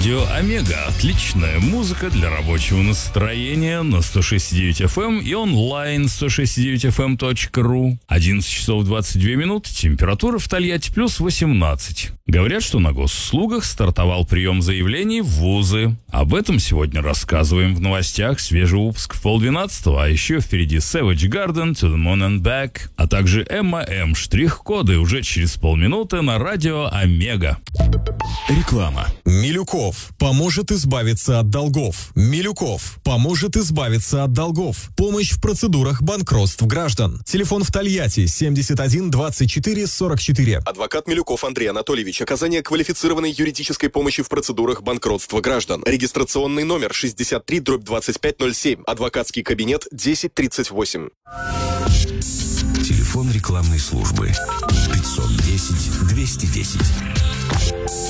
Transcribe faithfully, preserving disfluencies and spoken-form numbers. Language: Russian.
Радио Омега. Отличная музыка для рабочего настроения на сто шесть и девять эф эм и онлайн сто шесть и девять эф эм точка ру. одиннадцать часов двадцать две минуты. Температура в Тольятти плюс восемнадцать. Говорят, что на госуслугах стартовал прием заявлений в вузы. Об этом сегодня рассказываем в новостях. Свежий выпуск в полдвенадцатого, а еще впереди Savage Garden, To the Moon and Back, а также эм а эм, штрих-коды уже через полминуты на радио Омега. Реклама. Милюков поможет избавиться от долгов. Милюков поможет избавиться от долгов. Помощь в процедурах банкротств граждан. Телефон в Тольятти семьдесят один двадцать четыре сорок четыре. Адвокат Милюков Андрей Анатольевич. Оказание квалифицированной юридической помощи в процедурах банкротства граждан. Регистрационный номер шестьдесят три дробь двадцать пять ноль семь. Адвокатский кабинет десять тридцать восемь. Телефон рекламной службы пятьсот десять двести десять.